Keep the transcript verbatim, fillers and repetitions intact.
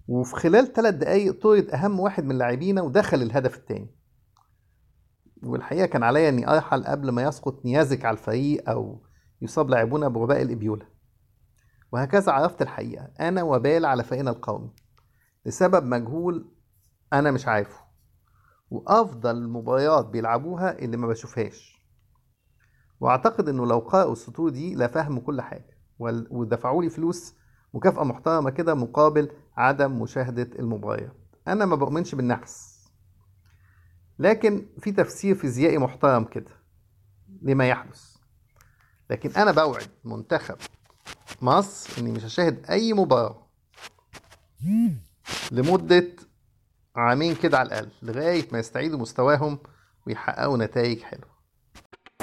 وفي خلال ثلاث دقايق طرد أهم واحد من لاعبينا ودخل الهدف التاني. والحقيقة كان عليا إني أرحل قبل ما يسقط نيازك على الفريق أو يصاب لاعبونا بوباء الإبيولا. وهكذا عرفت الحقيقة، أنا وبال على فريقنا القومي لسبب مجهول أنا مش عارفه. وأفضل المباريات بيلعبوها اللي ما بشوفهاش. وأعتقد إنه لو قرأوا السطور دي لفهموا كل حاجة وال- ودفعوا لي فلوس مكافأة محترمة كده مقابل عدم مشاهدة المباريات. أنا ما بؤمنش بالنحس، لكن في تفسير فيزيائي محترم كده لما يحدث. لكن أنا بوعد منتخب مصر إني مش هشاهد أي مباراة لمدة عامين كده على الأقل، لغاية ما يستعيدوا مستواهم ويحققوا نتائج حلوة.